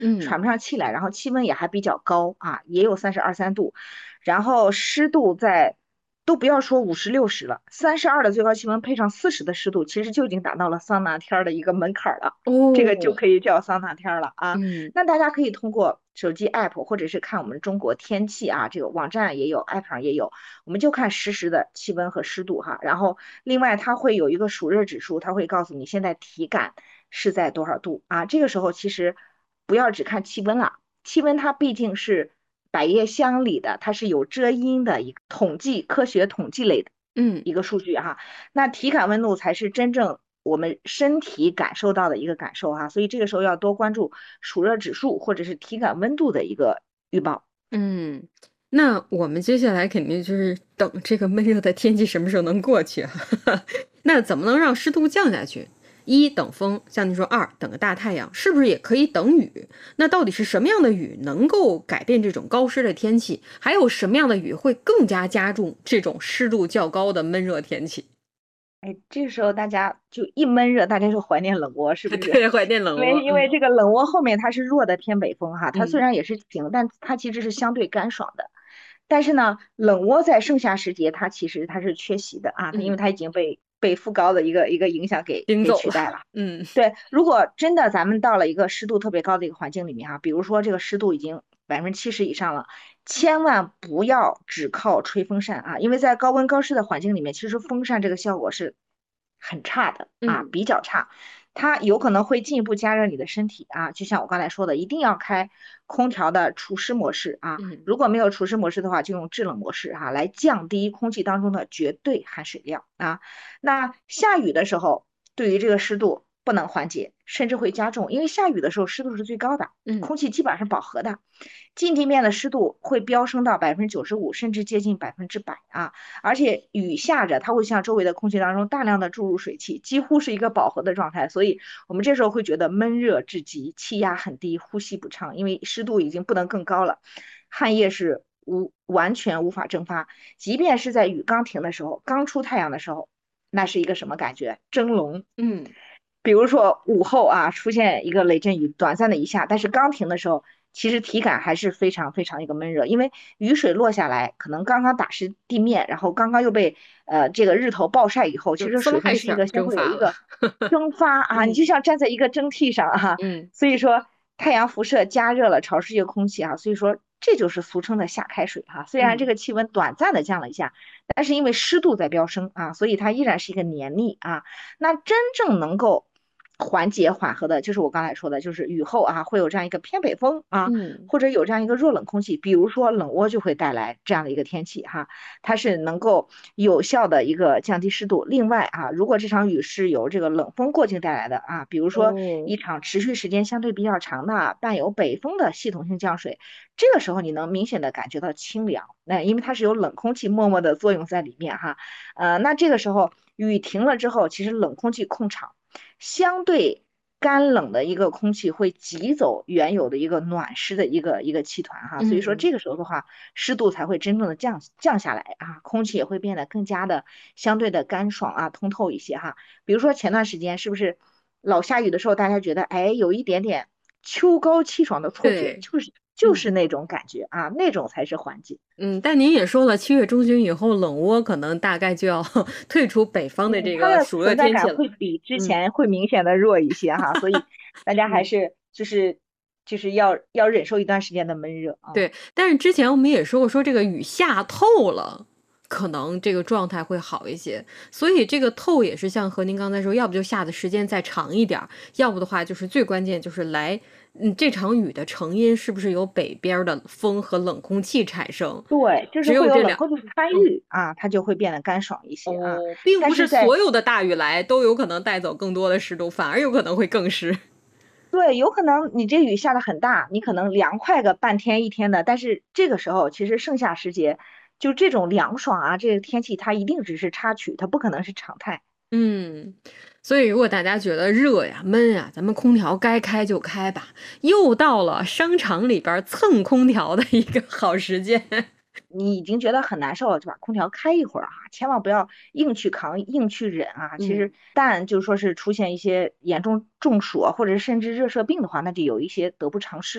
喘不上气来，然后气温也还比较高啊，也有32、3度，然后湿度都不要说50、60了，32的最高气温配上40的湿度，其实就已经达到了桑拿天的一个门槛了，这个就哦， 可以叫桑拿天了啊。 嗯那大家可以通过手机 app 或者是看我们中国天气啊，这个网站也有，app 上也有，我们就看实时的气温和湿度哈。然后另外它会有一个暑热指数，它会告诉你现在体感是在多少度啊。这个时候其实不要只看气温了，气温它毕竟是百叶箱里的，它是有遮阴的一个科学统计类的嗯。 一个数据哈。那体感温度才是真正我们身体感受到的一个感受哈，所以这个时候要多关注暑热指数或者是体感温度的一个预报。 嗯，那我们接下来肯定就是等这个闷热的天气什么时候能过去啊？那怎么能让湿度降下去？一等风，像你说二等个大太阳，是不是也可以等雨？那到底是什么样的雨能够改变这种高湿的天气？还有什么样的雨会更加加重这种湿度较高的闷热天气？ 哎，这时候大家就一闷热，大家就怀念冷窝，是不是？ 对，怀念冷窝， 因为这个冷窝后面它是弱的偏北风哈，它虽嗯然也是晴，但它其实是相对干爽的。但是呢，冷窝在盛夏时节，它其实它是缺席的啊，因为嗯， 它已经被副高的一个影响给顶走了， 取代了。 嗯对，如果真的咱们到了一个湿度特别高的一个环境里面哈，比如说这个湿度已经70%以上了，千万不要只靠吹风扇啊，因为在高温高湿的环境里面，其实风扇这个效果是很差的啊， 嗯比较差。它有可能会进一步加热你的身体啊，就像我刚才说的，一定要开空调的除湿模式啊。 嗯。 如果没有除湿模式的话，就用制冷模式哈、来降低空气当中的绝对含水量啊。那下雨的时候，对于这个湿度不能缓解，甚至会加重，因为下雨的时候湿度是最高的， 嗯空气基本上是饱和的，近地面的湿度会飙升到95%，甚至接近100%啊！而且雨下着，它会向周围的空气当中大量的注入水汽，几乎是一个饱和的状态，所以我们这时候会觉得闷热至极，气压很低，呼吸不畅，因为湿度已经不能更高了，汗液是完全无法蒸发，即便是在雨刚停的时候，刚出太阳的时候，那是一个什么感觉？蒸笼。 嗯比如说午后啊，出现一个雷阵雨，短暂的一下，但是刚停的时候，其实体感还是非常非常一个闷热，因为雨水落下来，可能刚刚打湿地面，然后刚刚又被这个日头暴晒以后，其实就嗖水分是一个一下先蒸发了。 会有一个蒸发啊，你嗯就像站在一个蒸屉上啊， 嗯所以说太阳辐射加热了潮湿一个空气啊，所以说这就是俗称的下开水哈、虽然这嗯个气温短暂的降了一下，但是因为湿度在飙升啊，所以它依然是一个黏腻啊。那真正能够缓解缓和的，就是我刚才说的，就是雨后啊会有这样一个偏北风啊， 嗯或者有这样一个弱冷空气，比如说冷窝就会带来这样的一个天气哈，它是能够有效的一个降低湿度。另外啊，如果这场雨是由这个冷风过境带来的啊，比如说哦， 一场持续时间相对比较长的伴有北风的系统性降水，这个时候你能明显的感觉到清凉，那因为它是有冷空气默默的作用在里面哈，那这个时候雨停了之后，其实冷空气控场。相对干冷的一个空气会挤走原有的一个暖湿的一个气团哈，所以说嗯这个时候的话，湿度才会真正的降下来啊，空气也会变得更加的相对的干爽啊，通透一些哈。比如说前段时间是不是老下雨的时候，大家觉得哎有一点点秋高气爽的错觉， 对， 就是嗯那种感觉啊，那种才是缓解。 嗯，但您也说了7月中旬以后，冷窝可能大概就要退出北方的嗯， 这它的个暑热存在天气了。 感会比之嗯前会明显的弱一些哈，所以大家还嗯。 是就是要忍受一段时间的闷热啊。 对，但是之前我们也说过，说这个雨下透了，可能这个状态会好一些。所以这个透也是像和您刚才说，要不就下的时间再长一点儿，要不的话就是最关键就是这场雨的成因是不是由北边儿的风和冷空气产生？ 对，就是会有只有这两， 冷空气参嗯， 与啊，它就会变得干爽一些啊。 哦，并不是但是在所有的大雨来都有可能带走更多的湿度，反而有可能会更湿。 对，有可能你这雨下的很大，你可能凉快个半天一天的，但是这个时候其实盛夏时节，就这种凉爽啊，这个天气它一定只是插曲，它不可能是常态。 嗯，所以如果大家觉得热呀、闷呀，咱们空调该开就开吧。又到了商场里边儿蹭空调的一个好时间。 你已经觉得很难受了，就把空调开一会儿啊，千万不要硬去扛、硬去忍啊。其嗯。 实，但就是说是出现一些严重中暑啊，或者是甚至热射病的话，那就有一些得不偿失。